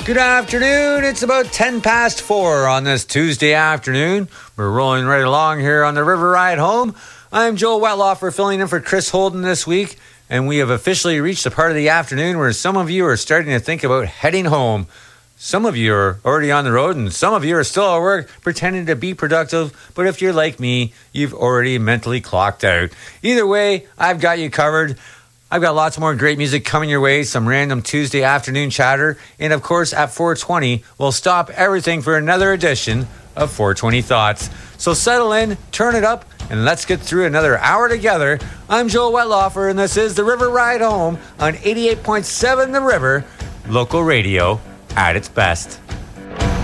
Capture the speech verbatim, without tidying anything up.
Good afternoon. It's about ten past four on this Tuesday afternoon. We're rolling right along here on the River Ride Home. I'm Joel Wetlaufer filling in for Chris Holden this week, and we have officially reached the part of the afternoon where some of you are starting to think about heading home. Some of you are already on the road, and some of you are still at work pretending to be productive, but if you're like me, you've already mentally clocked out. Either way, I've got you covered. I've got lots more great music coming your way, some random Tuesday afternoon chatter, and of course at four twenty, we'll stop everything for another edition of four twenty Thoughts. So settle in, turn it up, and let's get through another hour together. I'm Joel Wetlaufer, and this is The River Ride Home on eighty-eight point seven The River, local radio at its best.